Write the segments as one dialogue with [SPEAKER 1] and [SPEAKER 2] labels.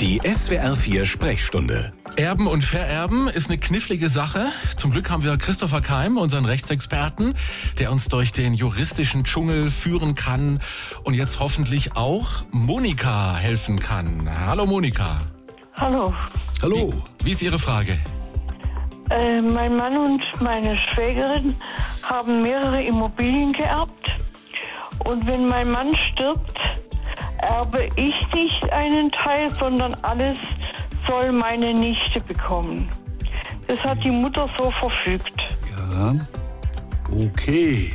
[SPEAKER 1] Die SWR4 Sprechstunde.
[SPEAKER 2] Erben und Vererben ist eine knifflige Sache. Zum Glück haben wir Christopher Keim, unseren Rechtsexperten, der uns durch den juristischen Dschungel führen kann und jetzt hoffentlich auch Monika helfen kann. Hallo Monika.
[SPEAKER 3] Hallo.
[SPEAKER 4] Hallo.
[SPEAKER 2] Wie ist Ihre Frage?
[SPEAKER 3] Mein Mann und meine Schwägerin haben mehrere Immobilien geerbt. Und wenn mein Mann stirbt, erbe ich nicht einen Teil, sondern alles soll meine Nichte bekommen. Das hat die Mutter so verfügt.
[SPEAKER 4] Ja, okay.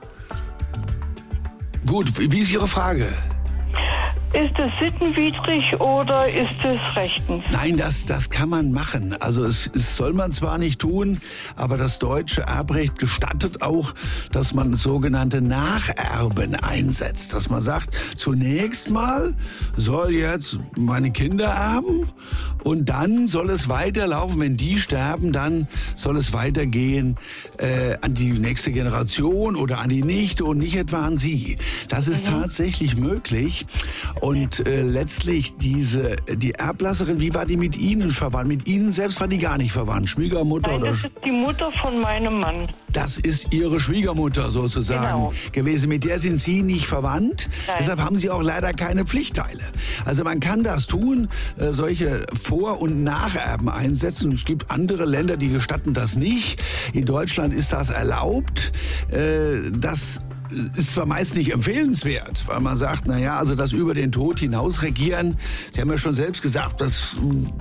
[SPEAKER 4] Gut, wie ist Ihre Frage?
[SPEAKER 3] Ist es sittenwidrig oder ist es rechtens?
[SPEAKER 4] Nein, das kann man machen. Also es soll man zwar nicht tun, aber das deutsche Erbrecht gestattet auch, dass man sogenannte Nacherben einsetzt. Dass man sagt, zunächst mal soll jetzt meine Kinder erben und dann soll es weiterlaufen. Wenn die sterben, dann soll es weitergehen an die nächste Generation oder an die Nichte und nicht etwa an sie. Das ist tatsächlich möglich. Und letztlich die Erblasserin, wie war die mit Ihnen verwandt? Mit Ihnen selbst war die gar nicht verwandt, Schwiegermutter?
[SPEAKER 3] Nein,
[SPEAKER 4] oder?
[SPEAKER 3] das ist die Mutter von meinem Mann.
[SPEAKER 4] Das ist Ihre Schwiegermutter sozusagen gewesen. Mit der sind Sie nicht verwandt.
[SPEAKER 3] Nein.
[SPEAKER 4] Deshalb haben Sie auch leider keine Pflichtteile. Also man kann das tun, solche Vor- und Nacherben einsetzen. Es gibt andere Länder, die gestatten das nicht. In Deutschland ist das erlaubt. Das ist zwar meist nicht empfehlenswert, weil man sagt, also das über den Tod hinaus regieren, Sie haben ja schon selbst gesagt, das